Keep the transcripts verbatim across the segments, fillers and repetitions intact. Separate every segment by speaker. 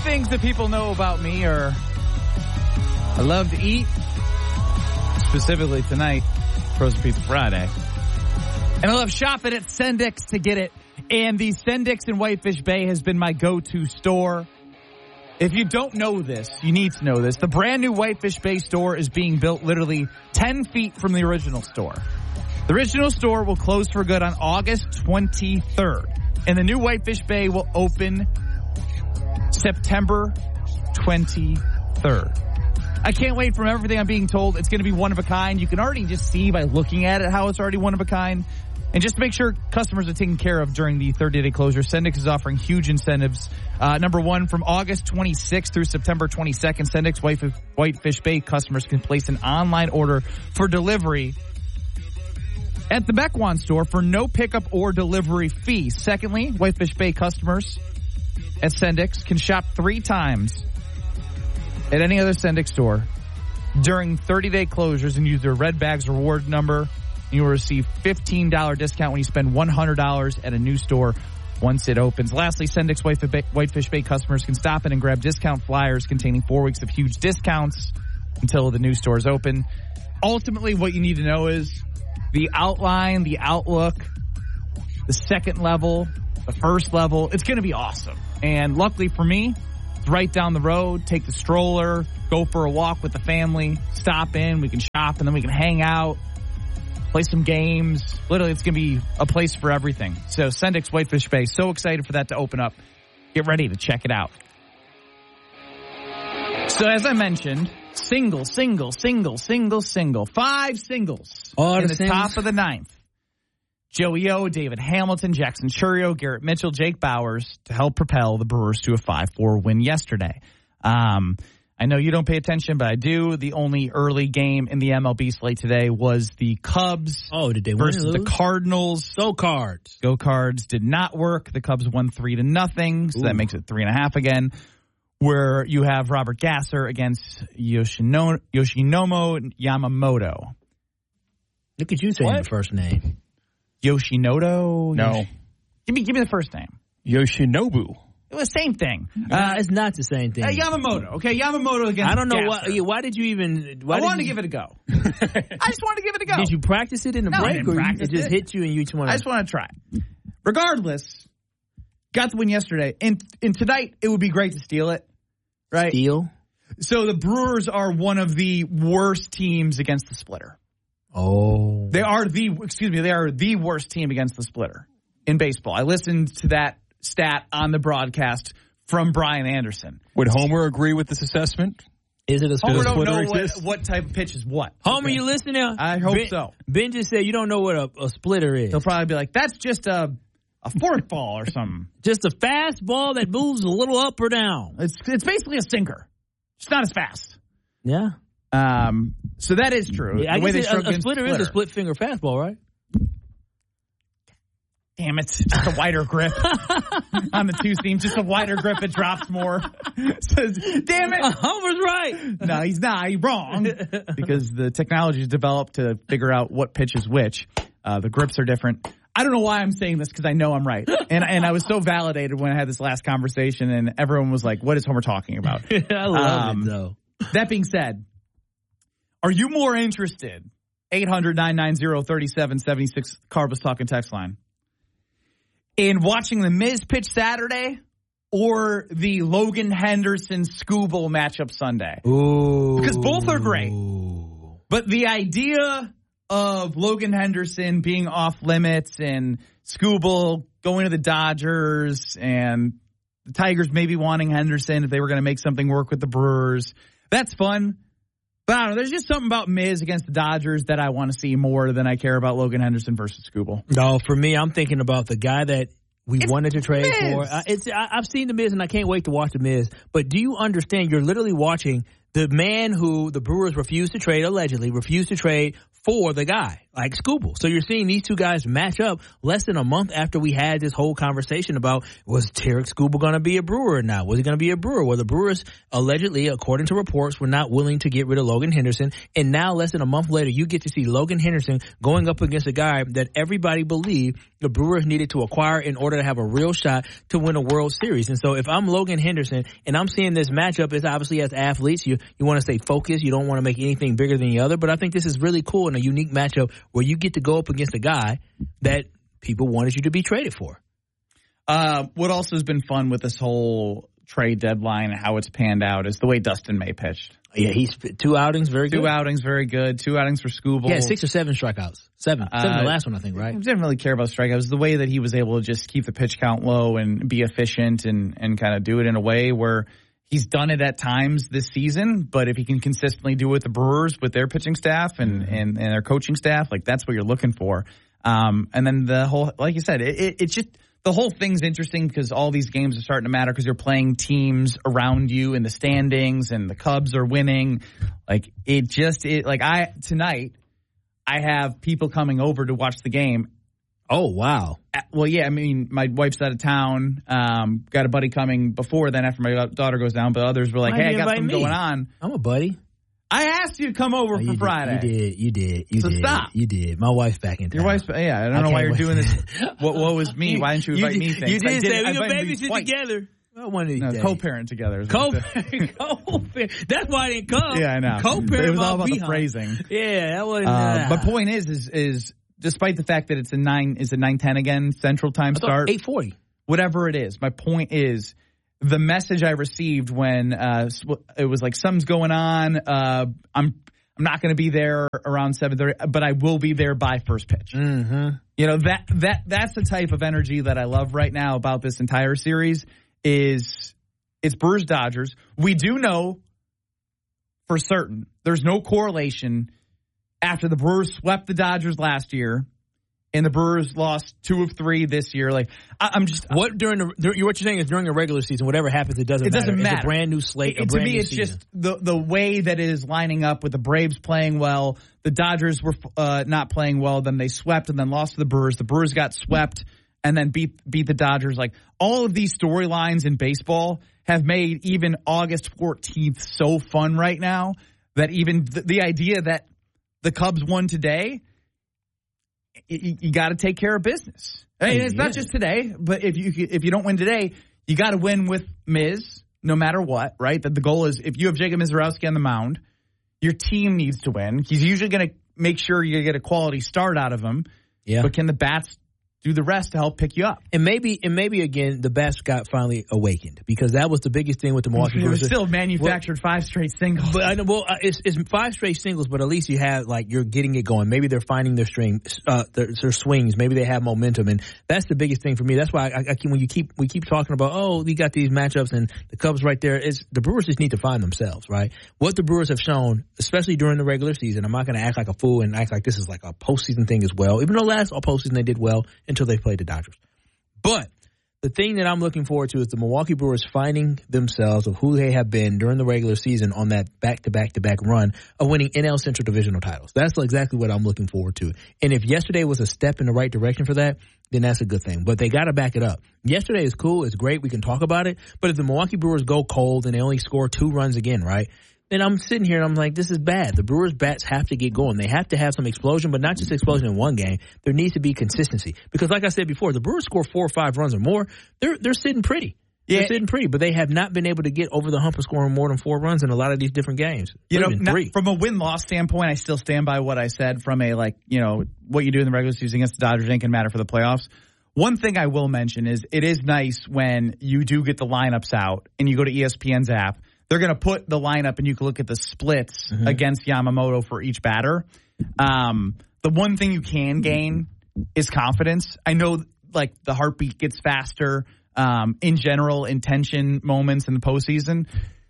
Speaker 1: things that people know about me are I love to eat, specifically tonight, Frozen Pizza Friday. And I love shopping at Sendik's to get it. And the Sendik's in Whitefish Bay has been my go-to store. If you don't know this, you need to know this. The brand new Whitefish Bay store is being built literally ten feet from the original store. The original store will close for good on August twenty-third. And the new Whitefish Bay will open September twenty-third. I can't wait. From everything I'm being told, it's going to be one of a kind. You can already just see by looking at it how it's already one of a kind. And just to make sure customers are taken care of during the thirty-day closure, Sendik's is offering huge incentives. Uh, number one, from August twenty-sixth through September twenty-second, Sendik's Whitefish Bay customers can place an online order for delivery at the Mequon store for no pickup or delivery fee. Secondly, Whitefish Bay customers at Sendik's can shop three times at any other Sendik's store during thirty-day closures and use their Red Bags reward number. You will receive fifteen dollars discount when you spend one hundred dollars at a new store once it opens. Lastly, Sendik's Whitefish Bay customers can stop in and grab discount flyers containing four weeks of huge discounts until the new stores open. Ultimately, what you need to know is the outline, the outlook, the second level, the first level. It's going to be awesome. And luckily for me, it's right down the road. Take the stroller, go for a walk with the family, stop in, we can shop, and then we can hang out. Play some games. Literally, it's going to be a place for everything. So, Sendik's Whitefish Bay. So excited for that to open up. Get ready to check it out. So, as I mentioned, single, single, single, single, single. Five singles
Speaker 2: All
Speaker 1: in
Speaker 2: the
Speaker 1: the top of the ninth. Joey O, David Hamilton, Jackson Chourio, Garrett Mitchell, Jake Bowers to help propel the Brewers to a five four win yesterday. Um... I know you don't pay attention, but I do. The only early game in the M L B slate today was the Cubs
Speaker 2: oh, did they win
Speaker 1: versus the Cardinals.
Speaker 2: Go Cards.
Speaker 1: Go Cards did not work. The Cubs won three to nothing, so Ooh. that makes it three and a half again. Where you have Robert Gasser against Yoshino, Yoshinobu Yamamoto.
Speaker 2: Look at you saying what? the first name.
Speaker 1: Yoshinobu?
Speaker 3: No.
Speaker 1: Yosh- give me, give me the first name.
Speaker 3: Yoshinobu.
Speaker 1: It was the same thing.
Speaker 2: Uh, it's not the same thing.
Speaker 1: Uh, Yamamoto. Okay, Yamamoto against
Speaker 2: I don't know
Speaker 1: Gasser.
Speaker 2: why. Why did you even? Why
Speaker 1: I wanted
Speaker 2: you,
Speaker 1: to give it a go. I just wanted to give it a go.
Speaker 2: Did you practice it in the
Speaker 1: no,
Speaker 2: break,
Speaker 1: I didn't
Speaker 2: or
Speaker 1: practice
Speaker 2: it just
Speaker 1: it.
Speaker 2: hit you and you just want?
Speaker 1: I just want to try. Regardless, got the win yesterday, and and tonight it would be great to steal it, right?
Speaker 2: Steal.
Speaker 1: So the Brewers are one of the worst teams against the splitter.
Speaker 2: Oh,
Speaker 1: they are the excuse me, they are the worst team against the splitter in baseball. I listened to that stat on the broadcast from Brian Anderson.
Speaker 3: Would Homer agree with this assessment?
Speaker 2: Is it a
Speaker 1: Homer
Speaker 2: splitter?
Speaker 1: don't know what, what type of pitch is what.
Speaker 2: Homer, okay. You listening?
Speaker 1: I hope
Speaker 2: ben,
Speaker 1: so.
Speaker 2: Ben just said you don't know what a, a splitter is.
Speaker 1: He'll probably be like, that's just a a forkball or something.
Speaker 2: Just a fastball that moves a little up or down.
Speaker 1: It's it's basically a sinker. It's not as fast.
Speaker 2: Yeah.
Speaker 1: Um. So that is true.
Speaker 2: Yeah, I
Speaker 1: the way
Speaker 2: guess
Speaker 1: they
Speaker 2: it, a, a splitter, splitter is a split finger fastball, right?
Speaker 1: Damn it. Just a wider grip on the two seams. Just a wider grip. It drops more. Says, damn it.
Speaker 2: Homer's right.
Speaker 1: No, he's not. He's wrong. Because the technology is developed to figure out what pitch is which. Uh, the grips are different. I don't know why I'm saying this because I know I'm right. And and I was so validated when I had this last conversation and everyone was like, what is Homer talking about?
Speaker 2: I love
Speaker 1: um,
Speaker 2: it, though.
Speaker 1: That being said, are you more interested? eight hundred, nine nine zero, three seven seven six, Carbus Talking text line. In watching the Miz pitch Saturday or the Logan Henderson Skubal matchup Sunday?
Speaker 2: Ooh.
Speaker 1: Because both are great. But the idea of Logan Henderson being off limits and Skubal going to the Dodgers and the Tigers maybe wanting Henderson if they were going to make something work with the Brewers, that's fun. But I don't know, there's just something about Miz against the Dodgers that I want to see more than I care about Logan Henderson versus Skubal.
Speaker 2: No, for me, I'm thinking about the guy that we
Speaker 1: it's
Speaker 2: wanted to trade
Speaker 1: Miz.
Speaker 2: for. Uh, it's I, I've seen the Miz, and I can't wait to watch the Miz. But do you understand? You're literally watching the man who the Brewers refused to trade, allegedly refused to trade for the guy. like Skubal. So you're seeing these two guys match up less than a month after we had this whole conversation about, was Tarik Skubal going to be a Brewer or not? Was he going to be a Brewer? Well, the Brewers allegedly, according to reports, were not willing to get rid of Logan Henderson. And now, less than a month later, you get to see Logan Henderson going up against a guy that everybody believed the Brewers needed to acquire in order to have a real shot to win a World Series. And so if I'm Logan Henderson and I'm seeing this matchup, it's obviously as athletes, you, you want to stay focused. You don't want to make anything bigger than the other. But I think this is really cool and a unique matchup where you get to go up against a guy that people wanted you to be traded for.
Speaker 1: Uh, what also has been fun with this whole trade deadline and how it's panned out is the way Dustin May pitched.
Speaker 2: Yeah, he's two outings, very good.
Speaker 1: Two outings, very good. Two outings for Skubal.
Speaker 2: Yeah, six or seven strikeouts. Seven. Seven
Speaker 1: uh,
Speaker 2: the last one, I think, right?
Speaker 1: I didn't really care about strikeouts. The way that he was able to just keep the pitch count low and be efficient and, and kind of do it in a way where he's done it at times this season, but if he can consistently do it with the Brewers, with their pitching staff and, mm-hmm. and, and their coaching staff, like that's what you're looking for. Um, and then the whole, like you said, it, it, it's just, the whole thing's interesting because all these games are starting to matter because you're playing teams around you in the standings and the Cubs are winning. Like it just, it like I, tonight, I have people coming over to watch the game.
Speaker 2: Oh, wow.
Speaker 1: Well, yeah, I mean, my wife's out of town. Um, got a buddy coming before then after my daughter goes down, but others were like,
Speaker 2: Why
Speaker 1: hey, I got something
Speaker 2: me?
Speaker 1: going on.
Speaker 2: I'm a buddy.
Speaker 1: I asked you to come over
Speaker 2: oh,
Speaker 1: for
Speaker 2: you
Speaker 1: Friday.
Speaker 2: Did, you did. You did. You
Speaker 1: so
Speaker 2: did.
Speaker 1: stop.
Speaker 2: You did. My wife's back in town.
Speaker 1: Your wife's, yeah, I don't
Speaker 2: I
Speaker 1: know why you're
Speaker 2: wait.
Speaker 1: doing this. What, what was me? Why didn't you invite
Speaker 2: you
Speaker 1: me?
Speaker 2: Did,
Speaker 1: Things?
Speaker 2: you did say we
Speaker 1: can
Speaker 2: babysit together. One of these
Speaker 1: no,
Speaker 2: days.
Speaker 1: Co-parent together.
Speaker 2: Co-parent. Co-parent. That's why I didn't come.
Speaker 1: Yeah, I know.
Speaker 2: Co-parent.
Speaker 1: It was all about
Speaker 2: behind.
Speaker 1: the phrasing.
Speaker 2: Yeah, that wasn't.
Speaker 1: Uh,
Speaker 2: uh,
Speaker 1: but point is, is, is despite the fact that it's a nine, is it nine ten again Central Time start?
Speaker 2: eight forty.
Speaker 1: Whatever it is. My point is, the message I received when uh, it was like something's going on. Uh, I'm I'm not going to be there around seven thirty, but I will be there by first pitch.
Speaker 2: Mm-hmm.
Speaker 1: You know that that that's the type of energy that I love right now about this entire series. Is it's Brewers Dodgers. We do know for certain there's no correlation after the Brewers swept the Dodgers last year. And the Brewers lost two of three this year. Like I, I'm just
Speaker 2: what during the what you're saying is during the regular season, whatever happens, it doesn't.
Speaker 1: It doesn't
Speaker 2: matter.
Speaker 1: matter.
Speaker 2: It's a brand new slate.
Speaker 1: It,
Speaker 2: a brand
Speaker 1: to me,
Speaker 2: new
Speaker 1: it's
Speaker 2: season.
Speaker 1: just the the way that it is lining up with the Braves playing well. The Dodgers were uh, not playing well. Then they swept and then lost to the Brewers. The Brewers got swept and then beat beat the Dodgers. Like all of these storylines in baseball have made even August fourteenth so fun right now that even the, the idea that the Cubs won today. You, you got to take care of business. I mean, it's yeah. not just today, but if you if you don't win today, you got to win with Miz, no matter what, right? That the goal is if you have Jacob Mizorowski on the mound, your team needs to win. He's usually going to make sure you get a quality start out of him.
Speaker 2: Yeah.
Speaker 1: But can the bats do the rest to help pick you up?
Speaker 2: And maybe, and maybe again, the bats got finally awakened because that was the biggest thing with the Milwaukee Brewers.
Speaker 1: Still manufactured well, five straight singles.
Speaker 2: But I know, well, it's, it's five straight singles, but at least you have like you're getting it going. Maybe they're finding their string, uh, their, their swings. Maybe they have momentum, and that's the biggest thing for me. That's why I, I when you keep we keep talking about oh, we got these matchups and the Cubs right there. Is the Brewers just need to find themselves, right? What the Brewers have shown, especially during the regular season. I'm not going to act like a fool and act like this is like a postseason thing as well. Even though last postseason they did well until they played the Dodgers. But the thing that I'm looking forward to is the Milwaukee Brewers finding themselves of who they have been during the regular season on that back-to-back-to-back run of winning N L Central divisional titles. That's exactly what I'm looking forward to. And if yesterday was a step in the right direction for that, then that's a good thing. But they got to back it up. Yesterday is cool. It's great. We can talk about it. But if the Milwaukee Brewers go cold and they only score two runs again, right, then I'm sitting here and I'm like, this is bad. The Brewers' bats have to get going. They have to have some explosion, but not just explosion in one game. There needs to be consistency. Because like I said before, the Brewers score four or five runs or more, they're they're sitting pretty. They're yeah. sitting pretty, but they have not been able to get over the hump of scoring more than four runs in a lot of these different games.
Speaker 1: You know, not, from a win-loss standpoint, I still stand by what I said from a, like, you know, what you do in the regular season against the Dodgers ain't going to matter for the playoffs. One thing I will mention is it is nice when you do get the lineups out and you go to E S P N's app. They're going to put the lineup and you can look at the splits mm-hmm. against Yamamoto for each batter. Um, the one thing you can gain is confidence. I know, like, the heartbeat gets faster um, in general in tension moments in the postseason.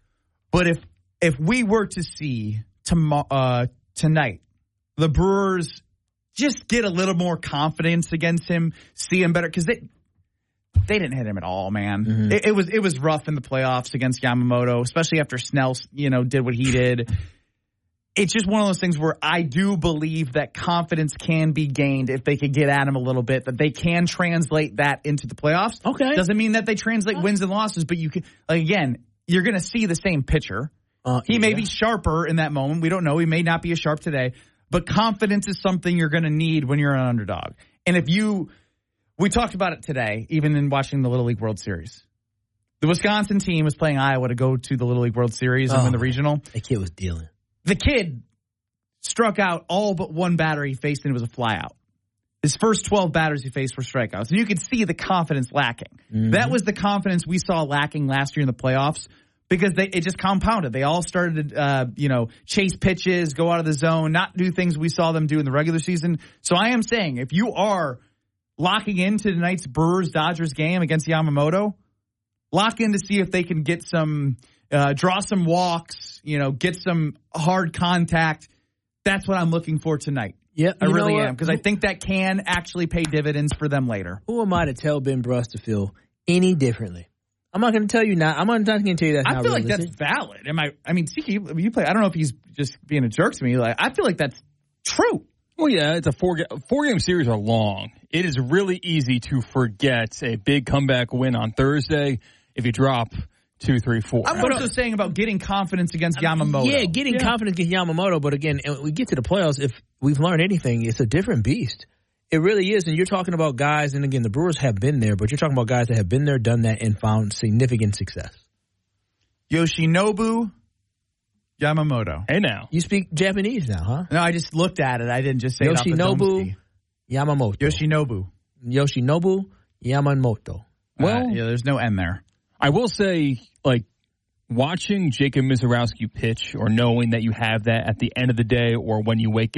Speaker 1: But if if we were to see tom- uh, tonight the Brewers just get a little more confidence against him, see him better, because they – They didn't hit him at all, man. Mm-hmm. It, it was it was rough in the playoffs against Yamamoto, especially after Snell, you know, did what he did. it's just one of those things where I do believe that confidence can be gained if they could get at him a little bit, that they can translate that into the playoffs.
Speaker 2: Okay.
Speaker 1: Doesn't mean that they translate wins and losses, but you can, like, again, you're going to see the same pitcher.
Speaker 2: Uh,
Speaker 1: he may
Speaker 2: yeah.
Speaker 1: be sharper in that moment. We don't know. He may not be as sharp today, but confidence is something you're going to need when you're an underdog. And if you, we talked about it today, even in watching the Little League World Series. The Wisconsin team was playing Iowa to go to the Little League World Series and
Speaker 2: oh,
Speaker 1: win the regional.
Speaker 2: The kid was dealing.
Speaker 1: The kid struck out all but one batter he faced, and it was a flyout. His first twelve batters he faced were strikeouts. And you could see the confidence lacking. Mm-hmm. That was the confidence we saw lacking last year in the playoffs because they, it just compounded. They all started to, uh, you know, chase pitches, go out of the zone, not do things we saw them do in the regular season. So I am saying, if you are locking into tonight's Brewers-Dodgers game against Yamamoto, lock in to see if they can get some, uh, draw some walks, you know, get some hard contact. That's what I'm looking for tonight.
Speaker 2: Yeah,
Speaker 1: I really am, because I think that can actually pay dividends for them later.
Speaker 2: Who am I to tell Ben Bruss to feel any differently? I'm not going to tell you not. I'm not going to tell you that's
Speaker 1: I
Speaker 2: not
Speaker 1: feel
Speaker 2: realistic.
Speaker 1: like that's valid. Am I? I mean, see, you, you play. I don't know if he's just being a jerk to me. Like, I feel like that's true.
Speaker 3: Well, yeah, it's a four four game series are long. It is really easy to forget a big comeback win on Thursday if you drop two, three, four.
Speaker 1: I'm also saying about getting confidence against Yamamoto.
Speaker 2: Yeah, getting yeah. confidence against Yamamoto. But again, when we get to the playoffs, if we've learned anything, it's a different beast. It really is. And you're talking about guys, and again, the Brewers have been there, but you're talking about guys that have been there, done that, and found significant success.
Speaker 1: Yoshinobu Yamamoto.
Speaker 3: Hey, now.
Speaker 2: You speak Japanese now, huh?
Speaker 1: No, I just looked at it. I didn't just say
Speaker 2: Yoshinobu
Speaker 1: it
Speaker 2: Yamamoto.
Speaker 1: Yoshinobu.
Speaker 2: Yoshinobu Yamamoto.
Speaker 3: Well,
Speaker 1: uh, yeah, there's no N there.
Speaker 3: I will say, like, watching Jacob Misiorowski pitch or knowing that you have that at the end of the day or when you wake